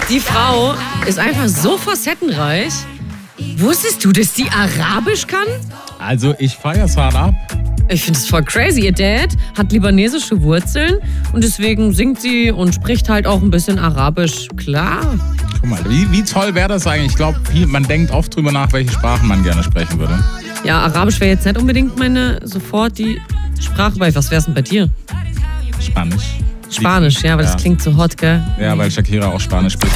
Die Frau ist einfach so facettenreich. Wusstest du, dass die Arabisch kann? Also ich feier's hart ab. Ich finde es voll crazy. Ihr Dad hat libanesische Wurzeln und deswegen singt sie und spricht halt auch ein bisschen Arabisch. Klar. Guck mal, wie toll wäre das eigentlich? Ich glaube, man denkt oft drüber nach, welche Sprachen man gerne sprechen würde. Ja, Arabisch wäre jetzt nicht unbedingt sofort die Sprache. Was wär's denn bei dir? Spanisch. Spanisch, ja, weil das klingt so hot, gell? Ja, weil Shakira auch Spanisch spricht.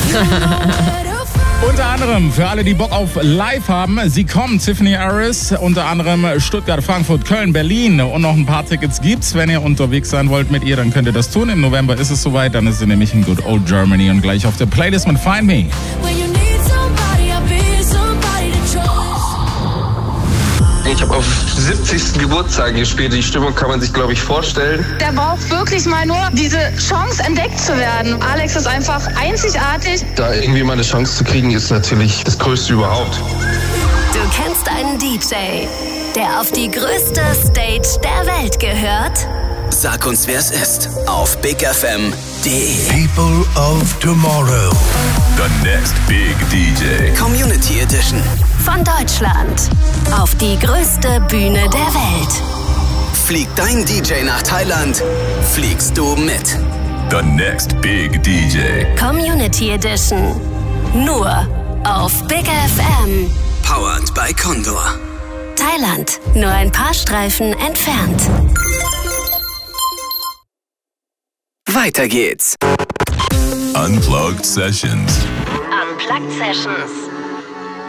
Unter anderem, für alle, die Bock auf Live haben, sie kommen, Tiffany Harris, unter anderem Stuttgart, Frankfurt, Köln, Berlin und noch ein paar Tickets gibt's. Wenn ihr unterwegs sein wollt mit ihr, dann könnt ihr das tun. Im November ist es soweit, dann ist sie nämlich in Good Old Germany und gleich auf der Playlist mit Find Me. Ich habe auf 70. Geburtstag gespielt. Die Stimmung kann man sich, glaube ich, vorstellen. Der braucht wirklich mal nur diese Chance, entdeckt zu werden. Alex ist einfach einzigartig. Da irgendwie mal eine Chance zu kriegen, ist natürlich das Größte überhaupt. Du kennst einen DJ, der auf die größte Stage der Welt gehört? Sag uns, wer es ist, auf bigfm.de. People of Tomorrow. The next big DJ. Community Edition. Von Deutschland auf die größte Bühne der Welt. Fliegt dein DJ nach Thailand, fliegst du mit. The next big DJ. Community Edition. Nur auf Big FM. Powered by Condor. Thailand, nur ein paar Streifen entfernt. Weiter geht's. Unplugged Sessions. Unplugged Sessions.